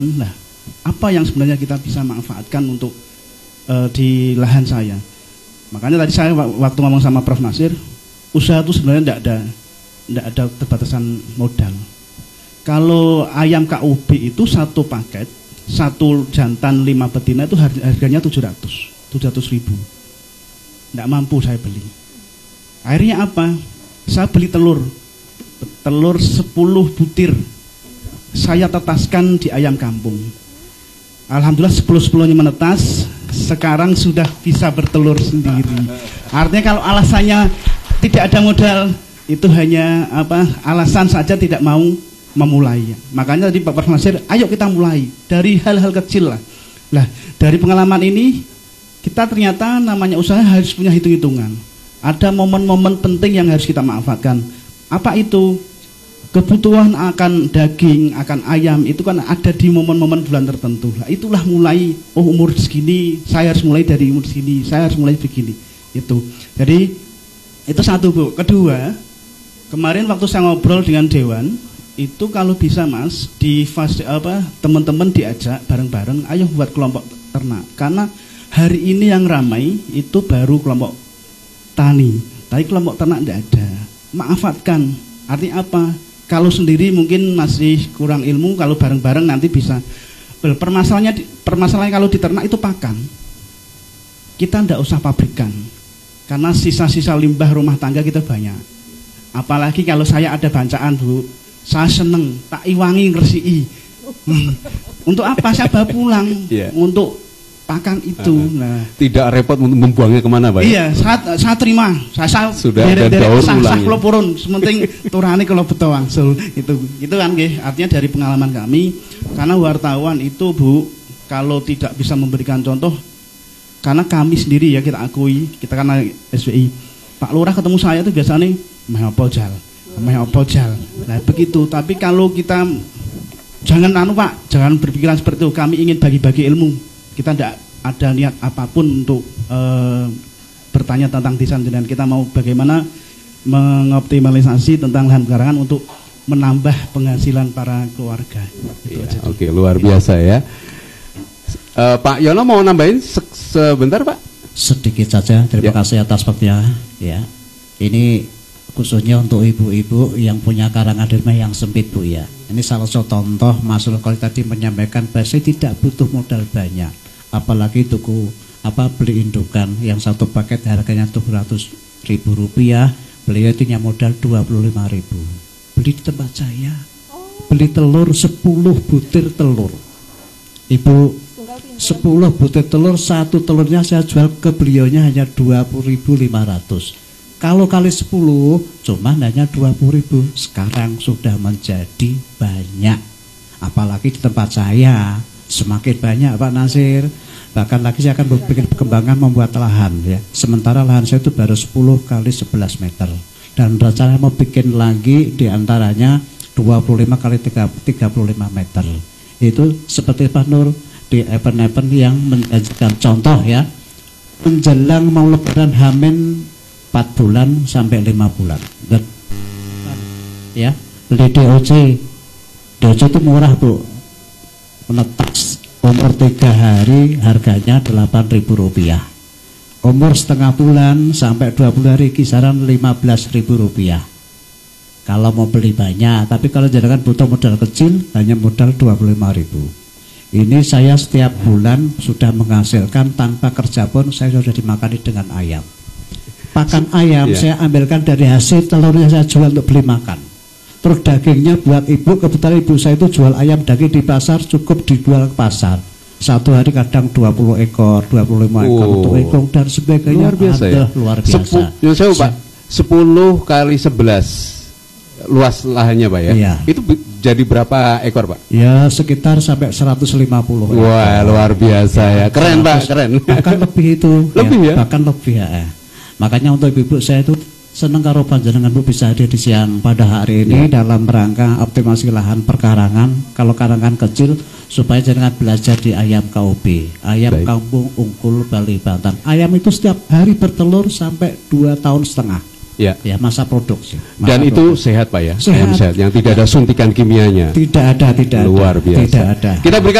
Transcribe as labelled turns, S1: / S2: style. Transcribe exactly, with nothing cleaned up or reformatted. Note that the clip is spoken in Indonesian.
S1: Nah, apa yang sebenarnya kita bisa manfaatkan untuk uh, di lahan saya? Makanya tadi saya waktu ngomong sama Prof Nasir, usaha itu sebenarnya tidak ada, tidak ada terbatasan modal. Kalau ayam K U B itu satu paket, satu jantan lima betina itu harganya tujuh ratus ribu. Tidak mampu saya beli. Akhirnya apa? Saya beli telur, telur sepuluh butir. Saya tetaskan di ayam kampung. Alhamdulillah sepuluh-sepuluhnya menetas. Sekarang sudah bisa bertelur sendiri. Artinya kalau alasannya tidak ada modal, itu hanya apa? Alasan saja tidak mau memulai. Makanya tadi Pak Prof Nasir, ayo kita mulai dari hal-hal kecil lah. Lah, dari pengalaman ini kita ternyata namanya usaha harus punya hitung-hitungan. Ada momen-momen penting yang harus kita manfaatkan. Apa itu? Kebutuhan akan daging, akan ayam itu kan ada di momen-momen bulan tertentu. Nah, itulah mulai, oh umur segini, saya harus mulai dari umur segini, saya harus mulai begini. Itu. Jadi itu satu Bu. Kedua, kemarin waktu saya ngobrol dengan Dewan, itu kalau bisa Mas, di fase apa teman-teman diajak bareng-bareng, ayo buat kelompok ternak. Karena hari ini yang ramai itu baru kelompok tani, tapi kelompok ternak tidak ada. Manfaatkan. Artinya apa? Kalau sendiri mungkin masih kurang ilmu, kalau bareng-bareng nanti bisa. Permasalahannya, permasalahannya kalau di ternak itu pakan. Kita tidak usah pabrikan, karena sisa-sisa limbah rumah tangga kita banyak. Apalagi kalau saya ada bancaan Bu, saya seneng, tak iwangi ngersii. Hmm. Untuk apa saya bawa pulang? Yeah. Untuk pakan itu. Uh, nah,
S2: tidak repot untuk membuangnya kemana Pak?
S1: Iya, saya, saya terima. Saya, saya
S2: sudah ada daur ulang.
S1: Saya kalau purun, sementing turani kalau betul wangsul. Itu, itu kan, nggih. Artinya dari pengalaman kami, karena wartawan itu Bu, kalau tidak bisa memberikan contoh, karena kami sendiri ya kita akui, kita karena S W I, Pak Lurah ketemu saya itu biasanya meh apa jal, meh apa jal. Nah begitu. Tapi kalau kita jangan anu Pak, jangan berpikiran seperti itu. Kami ingin bagi-bagi ilmu. Kita tidak ada niat apapun untuk e, bertanya tentang desa dan kita mau bagaimana mengoptimalisasi tentang lahan pekarangan untuk menambah penghasilan para keluarga. Itu
S2: ya, oke, luar biasa ya. E, Pak Yono mau nambahin se sebentar Pak?
S3: Sedikit saja. Terima ya. kasih atas waktunya. Ya, ini khususnya untuk ibu-ibu yang punya karangan rumah yang sempit Bu ya. Ini salah satu contoh Mas Lukol tadi menyampaikan bahwa saya tidak butuh modal banyak, apalagi tuku apa beli indukan yang satu paket harganya tujuh ratus ribu rupiah, beliau itu modal dua puluh lima ribu. Beli di tempat saya, beli telur sepuluh butir telur. Ibu sepuluh butir telur, satu telurnya saya jual ke beliaunya hanya dua puluh ribu lima ratus. Kalau kali sepuluh cuma hanya dua puluh ribu. Sekarang sudah menjadi banyak. Apalagi di tempat saya semakin banyak Pak Nasir. Bahkan lagi saya akan bikin perkembangan membuat lahan ya. Sementara lahan saya itu baru sepuluh kali sebelas meter. Dan rencana mau bikin lagi diantaranya dua puluh lima kali tiga puluh lima meter. Itu seperti Pak Nur di event-event yang menjadikan contoh ya. Menjelang mau lebaran Hamin empat bulan sampai lima bulan. Ya, beli D O C. D O C itu murah Bu. Menetas umur tiga hari harganya delapan ribu rupiah. Umur setengah bulan sampai dua puluh hari kisaran lima belas ribu rupiah. Kalau mau beli banyak, tapi kalau jangan butuh modal kecil hanya modal dua puluh lima ribu. Ini saya setiap bulan sudah menghasilkan tanpa kerja pun saya sudah dimakani dengan ayam. Pakan ayam yeah. saya ambilkan dari hasil telurnya saya jual untuk beli makan. Terus dagingnya buat ibu, kebetulan ibu saya itu jual ayam daging di pasar, cukup dijual ke pasar. Satu hari kadang dua puluh ekor, dua puluh lima ekor, oh. untuk ekor dan sebagainya.
S2: Luar biasa
S3: ada,
S2: ya?
S3: Luar biasa.
S2: Sepu, ya saya Pak, sepuluh kali sebelas luas lahannya Pak ya?
S3: Iya.
S2: Itu jadi berapa ekor Pak?
S3: Ya sekitar sampai seratus lima puluh.
S2: Wah ekor. Luar biasa ya, keren Pak, keren.
S3: Bahkan lebih itu.
S2: Lebih ya?
S3: ya? Bahkan lebih ya. Makanya untuk ibu-ibu saya itu senang karo panjenengan Bu bisa hadir di siang pada hari ini ya. Dalam rangka optimasi lahan perkarangan. Kalau karangan kecil supaya jangan belajar di ayam K U B, ayam Baik. Kampung Ungkul Bali Banten. Ayam itu setiap hari bertelur sampai dua tahun setengah.
S2: Ya.
S3: Ya, masa produksi. Masa
S2: Dan itu
S3: produksi.
S2: sehat Pak ya?
S3: Sehat.
S2: Ayam sehat yang tidak ada suntikan kimianya.
S3: Tidak ada, tidak
S2: Luar
S3: ada.
S2: biasa.
S3: Tidak ada.
S2: Kita berikan